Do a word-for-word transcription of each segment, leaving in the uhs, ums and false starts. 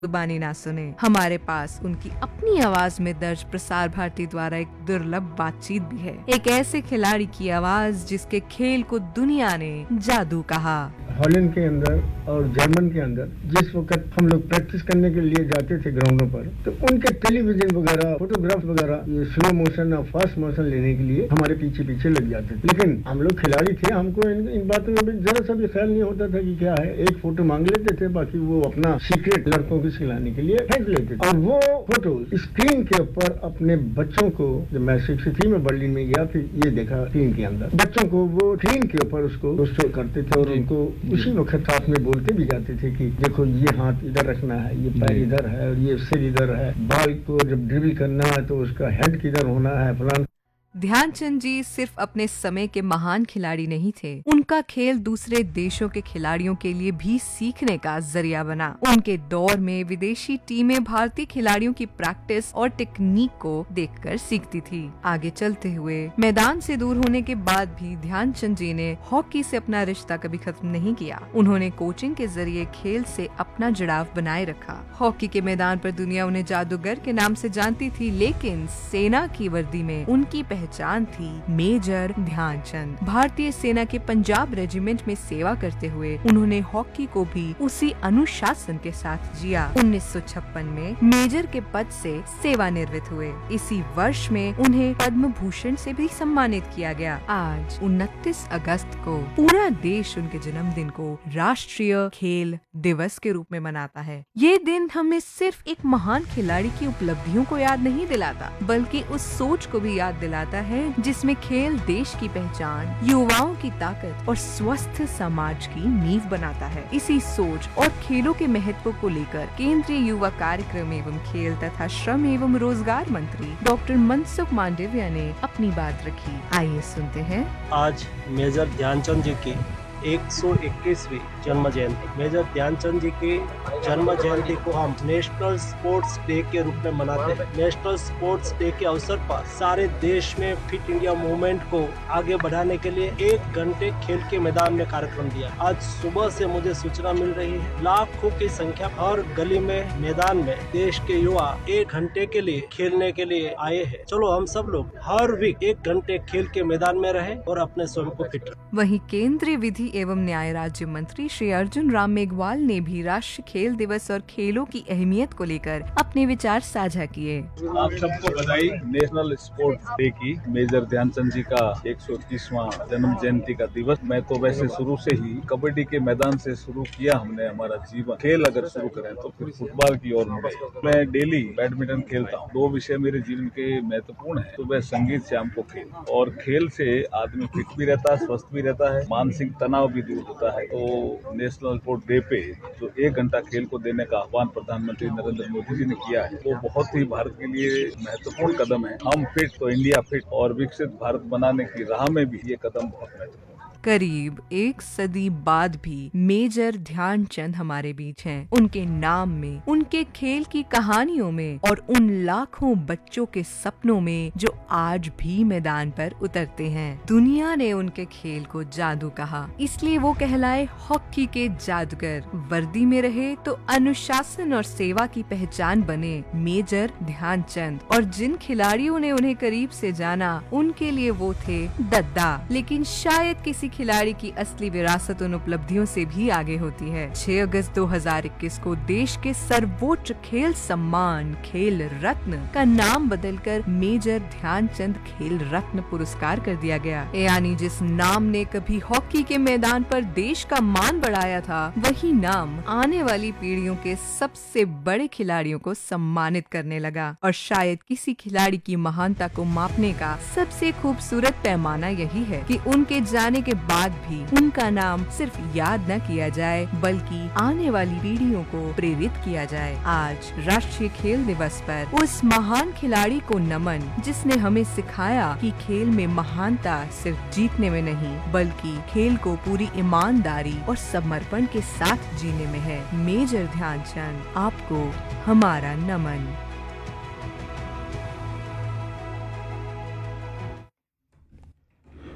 जुबानी ना सुने। हमारे पास उनकी अपनी आवाज में दर्ज प्रसार भारती द्वारा एक दुर्लभ बातचीत भी है, एक ऐसे खिलाड़ी की आवाज जिसके खेल को दुनिया ने जादू कहा। हॉलैंड के अंदर और जर्मन के अंदर जिस वक्त हम लोग प्रैक्टिस करने के लिए जाते थे ग्राउंडों पर, तो उनके टेलीविजन वगैरह, फोटोग्राफ वगैरह, ये स्लो मोशन और फास्ट मोशन लेने के लिए हमारे पीछे पीछे लग जाते थे। लेकिन हम लोग खिलाड़ी थे, हमको इन, इन बातों में जरा सा भी ख्याल नहीं होता था कि क्या है। एक फोटो मांग लेते थे, बाकी वो अपना सीक्रेट लड़कों को सिखाने के लिए फेंक लेते थे। और वो फोटो स्क्रीन के ऊपर अपने बच्चों को, जब मैं सिक्सटी थ्री में बर्लिन में गया, फिर ये देखा स्क्रीन के अंदर बच्चों को वो स्क्रीन के ऊपर उसको शो करते थे और उनको उसी वक्त साथ में बोलते भी जाते थे कि देखो ये हाथ इधर रखना है, ये पैर इधर है और ये सिर इधर है, बॉल को जब ड्रिबल करना है तो उसका हेड किधर होना है, फलान। ध्यानचंद जी सिर्फ अपने समय के महान खिलाड़ी नहीं थे, उनका खेल दूसरे देशों के खिलाड़ियों के लिए भी सीखने का जरिया बना। उनके दौर में विदेशी टीमें भारतीय खिलाड़ियों की प्रैक्टिस और टेक्निक को देखकर सीखती थी। आगे चलते हुए मैदान से दूर होने के बाद भी ध्यानचंद जी ने हॉकी से अपना रिश्ता कभी खत्म नहीं किया। उन्होंने कोचिंग के जरिए खेल से अपना जुड़ाव बनाए रखा। हॉकी के मैदान पर दुनिया उन्हें जादूगर के नाम से जानती थी, लेकिन सेना की वर्दी में उनकी पहचान थी मेजर ध्यानचंद। भारतीय सेना के पंजाब रेजिमेंट में सेवा करते हुए उन्होंने हॉकी को भी उसी अनुशासन के साथ जिया। उन्नीस सौ छप्पन में मेजर के पद से सेवानिवृत्त हुए। इसी वर्ष में उन्हें पद्म भूषण से भी सम्मानित किया गया। आज उनतीस अगस्त को पूरा देश उनके जन्मदिन को राष्ट्रीय खेल दिवस के रूप में मनाता है। ये दिन हमें सिर्फ एक महान खिलाड़ी की उपलब्धियों को याद नहीं दिलाता, बल्कि उस सोच को भी याद दिलाता है जिसमें खेल देश की पहचान, युवाओं की ताकत और स्वस्थ समाज की नींव बनाता है। इसी सोच और खेलों के महत्व को लेकर केंद्रीय युवा कार्यक्रम एवं खेल तथा श्रम एवं रोजगार मंत्री डॉक्टर मनसुख मांडविया ने अपनी बात रखी। आइए सुनते हैं। आज मेजर ध्यानचंद जी की एक सौ इक्कीसवीं जन्म जयंती। मेजर ध्यानचंद जी की जन्म जयंती को हम नेशनल स्पोर्ट्स डे के रूप में मनाते हैं। नेशनल स्पोर्ट्स डे के अवसर पर सारे देश में फिट इंडिया मूवमेंट को आगे बढ़ाने के लिए एक घंटे खेल के मैदान में कार्यक्रम दिया। आज सुबह से मुझे सूचना मिल रही है, लाखों की संख्या हर गली में, मैदान में देश के युवा एक घंटे के लिए खेलने के लिए आए हैं। चलो हम सब लोग हर वीक एक घंटे खेल के मैदान में रहे और अपने स्वयं को फिट रखें। वहीं केंद्रीय विधि एवं न्याय राज्य मंत्री श्री अर्जुन राम मेघवाल ने भी राष्ट्रीय खेल दिवस और खेलों की अहमियत को लेकर अपने विचार साझा किए। आप सबको बधाई नेशनल स्पोर्ट्स डे की, मेजर ध्यानचंद जी का एक सौ इक्कीसवां जन्म जयंती का दिवस। मैं तो वैसे शुरू से ही कबड्डी के मैदान से शुरू किया हमने हमारा जीवन। खेल अगर शुरू करें तो फिर फुटबॉल की ओर मुड़े। मैं डेली बैडमिंटन खेलता हूँ। दो विषय मेरे जीवन के महत्वपूर्ण है, सुबह संगीत, शाम को खेल। और खेल से आदमी फिट भी रहता है, स्वस्थ भी रहता है, मानसिक तनाव भी दूर होता है। तो नेशनल स्पोर्ट डे पे जो एक घंटा खेल को देने का आह्वान प्रधानमंत्री नरेंद्र मोदी जी ने किया है, वो बहुत ही भारत के लिए महत्वपूर्ण कदम है। हम फिट तो इंडिया फिट, और विकसित भारत बनाने की राह में भी ये कदम बहुत महत्वपूर्ण है। करीब एक सदी बाद भी मेजर ध्यानचंद हमारे बीच हैं। उनके नाम में, उनके खेल की कहानियों में और उन लाखों बच्चों के सपनों में जो आज भी मैदान पर उतरते हैं। दुनिया ने उनके खेल को जादू कहा, इसलिए वो कहलाए हॉकी के जादूगर। वर्दी में रहे तो अनुशासन और सेवा की पहचान बने मेजर ध्यानचंद। और जिन खिलाड़ियों ने उन्हें करीब से जाना, उनके लिए वो थे दद्दा। लेकिन शायद किसी खिलाड़ी की असली विरासत उन उपलब्धियों से भी आगे होती है। छह अगस्त दो हज़ार इक्कीस को देश के सर्वोच्च खेल सम्मान खेल रत्न का नाम बदलकर मेजर ध्यानचंद खेल रत्न पुरस्कार कर दिया गया। यानी जिस नाम ने कभी हॉकी के मैदान पर देश का मान बढ़ाया था, वही नाम आने वाली पीढ़ियों के सबसे बड़े खिलाड़ियों को सम्मानित करने लगा। और शायद किसी खिलाड़ी की महानता को मापने का सबसे खूबसूरत पैमाना यही है कि उनके जाने के बाद भी उनका नाम सिर्फ याद न किया जाए, बल्कि आने वाली पीढ़ियों को प्रेरित किया जाए। आज राष्ट्रीय खेल दिवस पर उस महान खिलाड़ी को नमन, जिसने हमें सिखाया कि खेल में महानता सिर्फ जीतने में नहीं, बल्कि खेल को पूरी ईमानदारी और समर्पण के साथ जीने में है। मेजर ध्यानचंद, आपको हमारा नमन।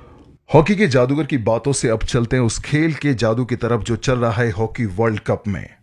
हॉकी के जादूगर की बातों से अब चलते हैं उस खेल के जादू की तरफ जो चल रहा है हॉकी वर्ल्ड कप में।